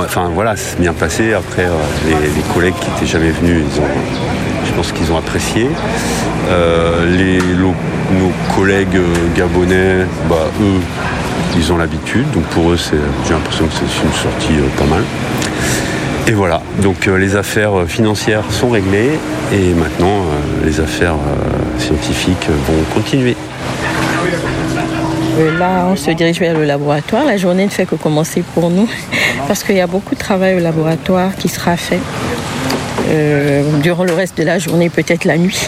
enfin voilà, c'est bien passé. Après, les collègues qui n'étaient jamais venus, je pense qu'ils ont apprécié. Nos collègues gabonais, eux, ils ont l'habitude. Donc pour eux, j'ai l'impression que c'est une sortie pas mal. Et voilà, donc les affaires financières sont réglées et maintenant les affaires scientifiques vont continuer. Là, on se dirige vers le laboratoire. La journée ne fait que commencer pour nous parce qu'il y a beaucoup de travail au laboratoire qui sera fait durant le reste de la journée, peut-être la nuit.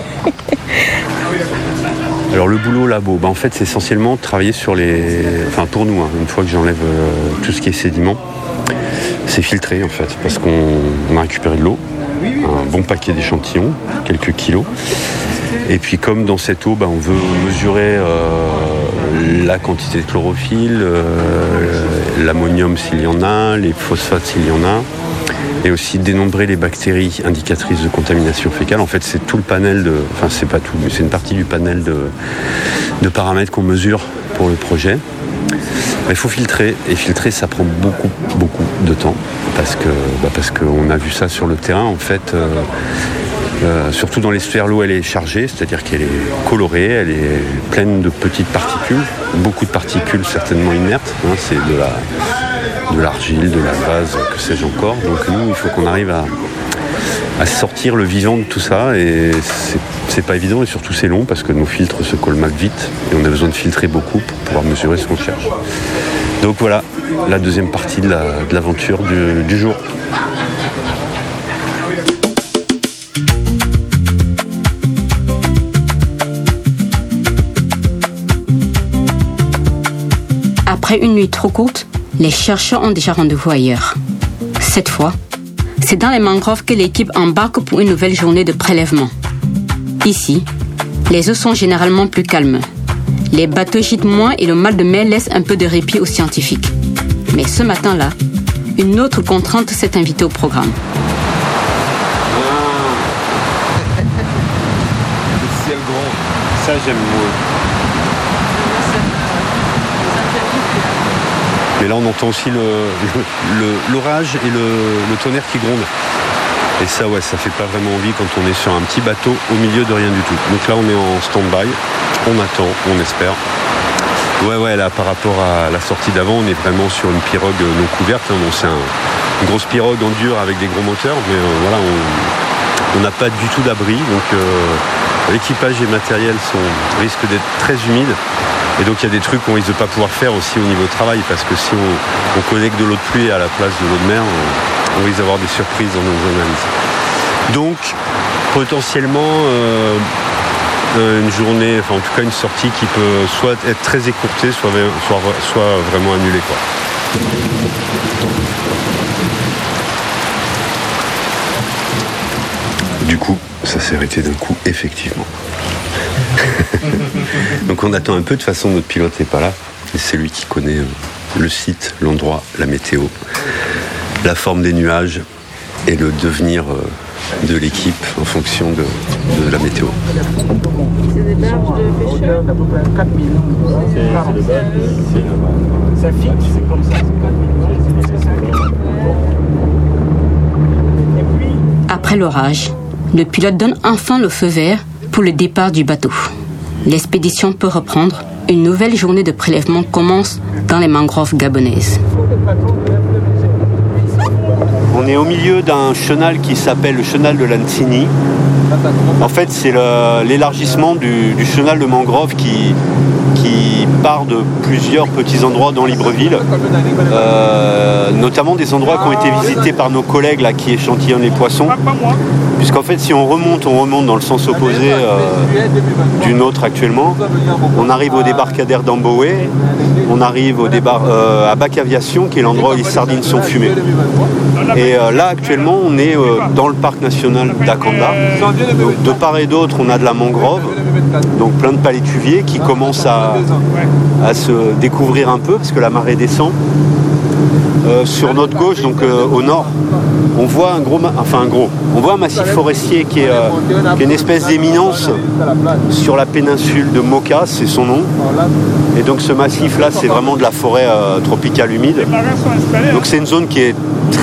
Alors le boulot labo, en fait c'est essentiellement travailler sur pour nous, une fois que j'enlève tout ce qui est sédiment, c'est filtré en fait, parce qu'on a récupéré de l'eau, un bon paquet d'échantillons, quelques kilos. Et puis comme dans cette eau, on veut mesurer la quantité de chlorophylle, l'ammonium s'il y en a, les phosphates s'il y en a, et aussi dénombrer les bactéries indicatrices de contamination fécale. En fait, c'est tout le panel c'est pas tout, mais c'est une partie du panel de paramètres qu'on mesure pour le projet. Il faut filtrer, et filtrer ça prend beaucoup de temps, parce qu'on a vu ça sur le terrain en fait. Surtout dans l'estuaire, l'eau elle est chargée, c'est-à-dire qu'elle est colorée, elle est pleine de petites particules, beaucoup de particules certainement inertes, c'est de l'argile, de la vase, que sais-je encore. Donc nous, il faut qu'on arrive à sortir le vivant de tout ça, et c'est pas évident, et surtout c'est long parce que nos filtres se colmatent vite et on a besoin de filtrer beaucoup pour pouvoir mesurer ce qu'on cherche. Donc voilà, la deuxième partie de l'aventure du jour. Après une nuit trop courte, les chercheurs ont déjà rendez-vous ailleurs. Cette fois, c'est dans les mangroves que l'équipe embarque pour une nouvelle journée de prélèvement. Ici, les eaux sont généralement plus calmes. Les bateaux gîtent moins et le mal de mer laisse un peu de répit aux scientifiques. Mais ce matin-là, une autre contrainte s'est invitée au programme. Le ciel grand, ça j'aime moins. Mais là on entend aussi l'orage et le tonnerre qui gronde. Et ça ça fait pas vraiment envie quand on est sur un petit bateau au milieu de rien du tout. Donc là on est en stand-by, on attend, on espère. Ouais, là par rapport à la sortie d'avant, on est vraiment sur une pirogue non couverte. Donc c'est une grosse pirogue en dur avec des gros moteurs, mais voilà, on n'a pas du tout d'abri. Donc l'équipage et le matériel risquent d'être très humides. Et donc il y a des trucs qu'on risque de pas pouvoir faire aussi au niveau travail, parce que si on connecte de l'eau de pluie à la place de l'eau de mer, on risque d'avoir des surprises dans nos analyses. Donc potentiellement une journée, en tout cas une sortie qui peut soit être très écourtée, soit vraiment annulée, quoi. Du coup, ça s'est arrêté d'un coup, effectivement. Donc on attend un peu, de toute façon notre pilote n'est pas là, et c'est lui qui connaît le site, l'endroit, la météo, la forme des nuages et le devenir de l'équipe en fonction de la météo. C'est des berges de pêcheurs d'à peu près 4000. Ça fixe, c'est comme ça. Après l'orage, le pilote donne enfin le feu vert pour le départ du bateau. L'expédition peut reprendre. Une nouvelle journée de prélèvement commence dans les mangroves gabonaises. On est au milieu d'un chenal qui s'appelle le chenal de l'Ansini. En fait, c'est l'élargissement du chenal de mangrove qui part de plusieurs petits endroits dans Libreville, notamment des endroits qui ont été visités par nos collègues là, qui échantillonnent les poissons. Puisqu'en fait, si on remonte dans le sens opposé du nôtre actuellement. On arrive au débarcadère d'Amboé, on arrive à Bac Aviation, qui est l'endroit où les sardines sont fumées. Et là, actuellement, on est dans le parc national d'Akanda. Donc, de part et d'autre, on a de la mangrove, donc plein de palétuviers qui commencent à se découvrir un peu, parce que la marée descend. Sur notre gauche, donc au nord, on voit on voit un massif forestier qui est une espèce d'éminence sur la péninsule de Moka, c'est son nom. Et donc ce massif-là, c'est vraiment de la forêt tropicale humide. Donc c'est une zone qui est